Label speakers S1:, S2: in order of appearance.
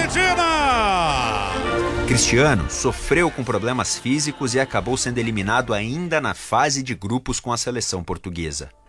S1: Argentina!
S2: Cristiano sofreu com problemas físicos e acabou sendo eliminado ainda na fase de grupos com a seleção portuguesa.